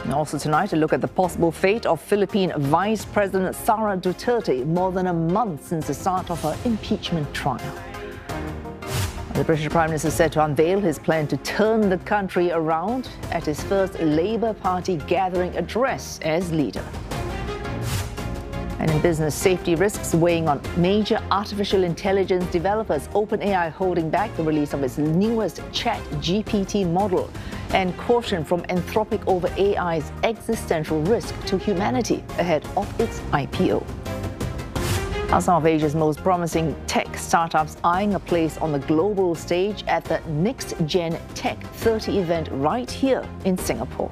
And also tonight, a look at the possible fate of Philippine Vice President Sara Duterte more than a month since the start of her impeachment trial. The British Prime Minister said to unveil his plan to turn the country around at his first Labour Party gathering address as leader. And in business, safety risks weighing on major artificial intelligence developers, OpenAI holding back the release of its newest ChatGPT model, and caution from Anthropic over AI's existential risk to humanity ahead of its IPO. Are some of Asia's most promising tech startups eyeing a place on the global stage at the Next Gen Tech 30 event right here in Singapore?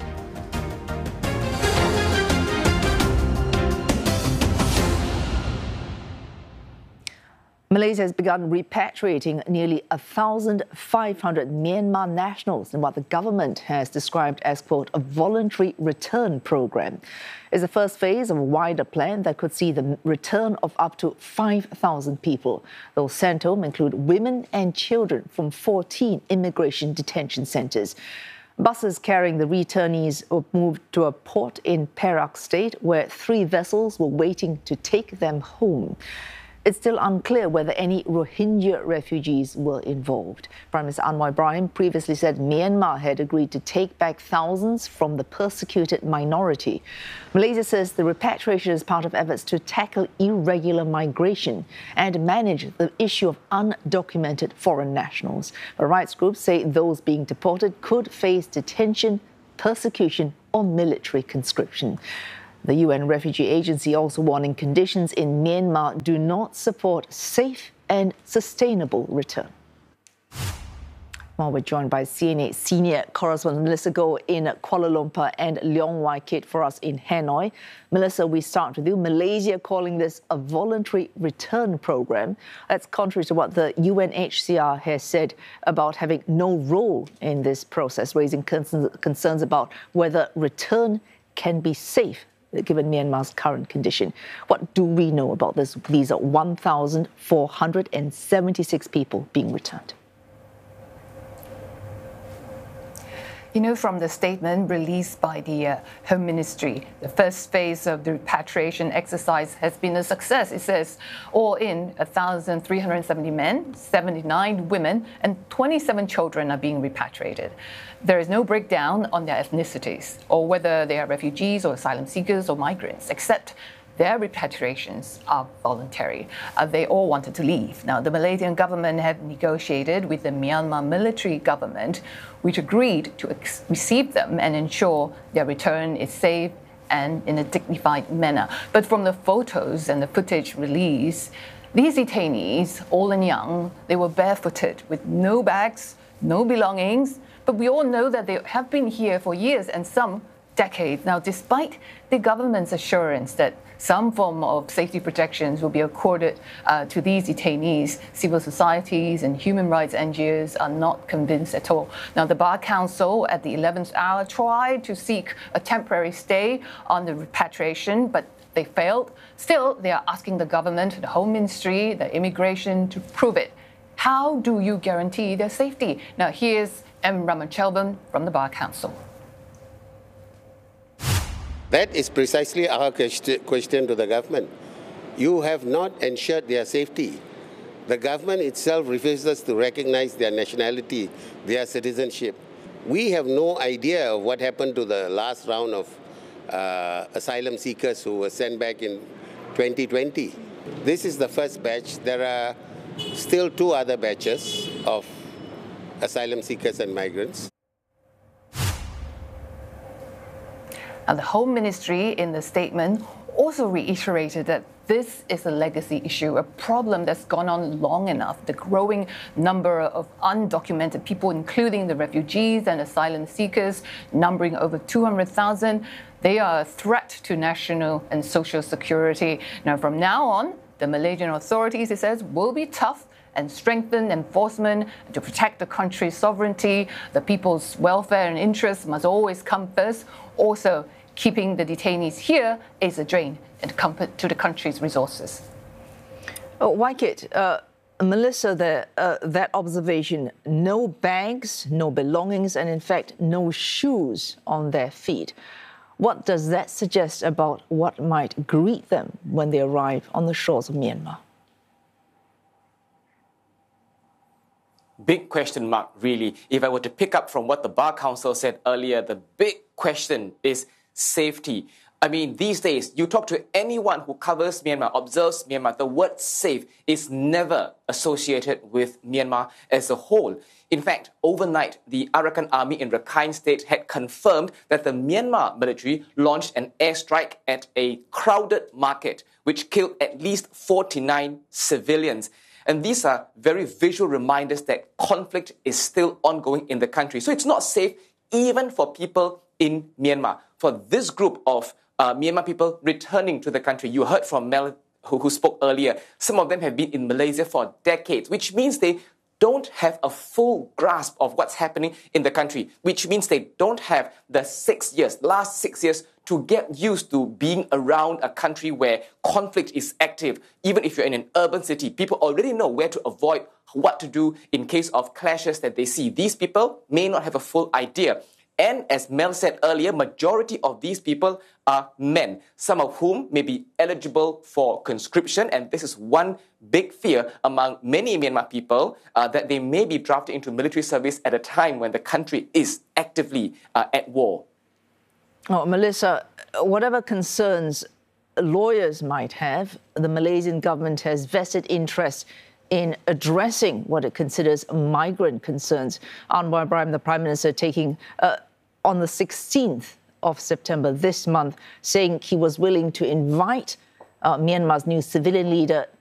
Malaysia has begun repatriating nearly 1,500 Myanmar nationals in what the government has described as, quote, a voluntary return program. It's the first phase of a wider plan that could see the return of up to 5,000 people. Those sent home include women and children from 14 immigration detention centres. Buses carrying the returnees were moved to a port in Perak State, where 3 vessels were waiting to take them home. It's still unclear whether any Rohingya refugees were involved. Prime Minister Anwar Ibrahim previously said Myanmar had agreed to take back thousands from the persecuted minority. Malaysia says the repatriation is part of efforts to tackle irregular migration and manage the issue of undocumented foreign nationals. But rights groups say those being deported could face detention, persecution, or military conscription. The UN Refugee Agency also warning conditions in Myanmar do not support safe and sustainable return. Well, we're joined by CNA senior correspondent Melissa Goh in Kuala Lumpur and Leong Wai Kit for us in Hanoi. Melissa, we start with you. Malaysia calling this a voluntary return program. That's contrary to what the UNHCR has said about having no role in this process, raising concerns about whether return can be safe given Myanmar's current condition. What do we know about this? These are 1,476 people being returned. You know, from the statement released by the Home Ministry, the first phase of the repatriation exercise has been a success. It says all in 1,370 men, 79 women, and 27 children are being repatriated. There is no breakdown on their ethnicities or whether they are refugees or asylum seekers or migrants, except their repatriations are voluntary. They all wanted to leave. Now, the Malaysian government have negotiated with the Myanmar military government, which agreed to receive them and ensure their return is safe and in a dignified manner. But from the photos and the footage released, these detainees, old and young, they were barefooted with no bags, no belongings. But we all know that they have been here for years and some decades. Now, despite the government's assurance that some form of safety protections will be accorded to these detainees, civil societies and human rights NGOs are not convinced at all. Now, the Bar Council at the 11th hour tried to seek a temporary stay on the repatriation, but they failed. Still, they are asking the government, the Home Ministry, the immigration to prove it. How do you guarantee their safety? Now, here's M. Ramachelvan from the Bar Council. That is precisely our question to the government. You have not ensured their safety. The government itself refuses to recognize their nationality, their citizenship. We have no idea of what happened to the last round of asylum seekers who were sent back in 2020. This is the first batch. There are still 2 other batches of asylum seekers and migrants. And the Home Ministry in the statement also reiterated that this is a legacy issue, a problem that's gone on long enough. The growing number of undocumented people, including the refugees and asylum seekers, numbering over 200,000, they are a threat to national and social security. Now, from now on, the Malaysian authorities, it says, will be tough and strengthen enforcement to protect the country's sovereignty. The people's welfare and interests must always come first. Also, keeping the detainees here is a drain to the country's resources. Wai Kit, Melissa, that observation, no bags, no belongings, and in fact, no shoes on their feet. What does that suggest about what might greet them when they arrive on the shores of Myanmar? Big question mark, really. If I were to pick up from what the Bar Council said earlier, the big question is safety. I mean, these days, you talk to anyone who covers Myanmar, observes Myanmar, the word safe is never associated with Myanmar as a whole. In fact, overnight, the Arakan Army in Rakhine State had confirmed that the Myanmar military launched an airstrike at a crowded market, which killed at least 49 civilians. And these are very visual reminders that conflict is still ongoing in the country. So it's not safe even for people in Myanmar. For this group of Myanmar people returning to the country, you heard from Mel who spoke earlier, some of them have been in Malaysia for decades, which means they don't have a full grasp of what's happening in the country, which means they don't have the last 6 years to get used to being around a country where conflict is active. Even if you're in an urban city, people already know where to avoid, what to do in case of clashes that they see. These people may not have a full idea. And as Mel said earlier, majority of these people are men, some of whom may be eligible for conscription. And this is one big fear among many Myanmar people, that they may be drafted into military service at a time when the country is actively at war. Oh, Melissa, whatever concerns lawyers might have, the Malaysian government has vested interest in addressing what it considers migrant concerns. Anwar Ibrahim, the Prime Minister, taking on the 16th of September this month, saying he was willing to invite Myanmar's new civilian leader